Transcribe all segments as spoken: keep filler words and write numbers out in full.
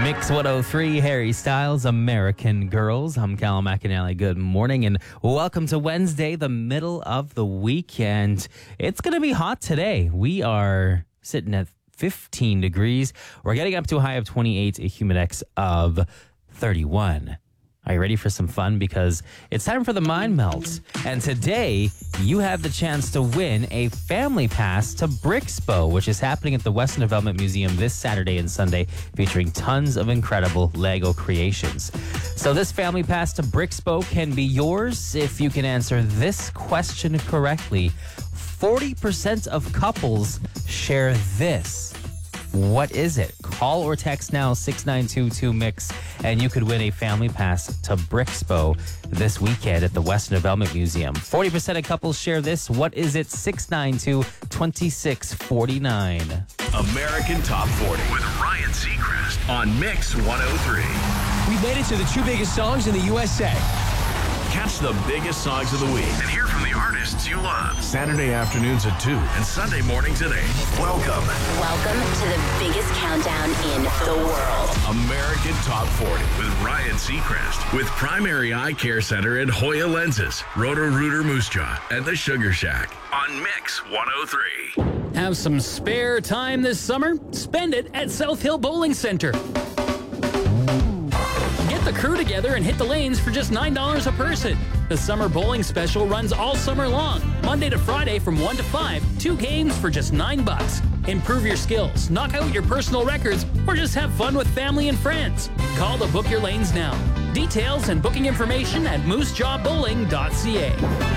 Mix one oh three, Harry Styles, American Girls. I'm Callum McAnally. Good morning and welcome to Wednesday, the middle of the week. And it's going to be hot today. We are sitting at fifteen degrees. We're getting up to a high of twenty-eight, a humidex of thirty-one. Are you ready for some fun? Because it's time for the Mind Melt. And today, you have the chance to win a family pass to Brixpo, which is happening at the Western Development Museum this Saturday and Sunday, featuring tons of incredible Lego creations. So this family pass to Brixpo can be yours if you can answer this question correctly. forty percent of couples share this. What is it? Call or text now six nine two two mix and you could win a family pass to Brixpo this weekend at the Western Development Museum. forty percent of couples share this. What is it? six nine two two six four nine. American Top forty with Ryan Seacrest on Mix one oh three. We made it to the two biggest songs in the U S A. Catch the biggest songs of the week and hear from the artists you love. Saturday afternoons at two and Sunday mornings at eight. Welcome. Welcome to the biggest countdown in the world. American Top forty with Ryan Seacrest. With Primary Eye Care Center at Hoya Lenses, Roto-Rooter Moose Jaw, and the Sugar Shack on Mix one oh three. Have some spare time this summer? Spend it at South Hill Bowling Center. Get the crew together and hit the lanes for just nine dollars a person. The summer bowling special runs all summer long, Monday to Friday from one to five, two games for just nine bucks. Improve your skills, knock out your personal records, or just have fun with family and friends. Call to book your lanes now. Details and booking information at moose jaw bowling dot c a.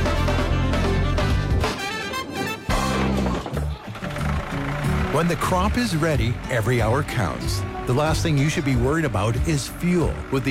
When the crop is ready, every hour counts. The last thing you should be worried about is fuel. With the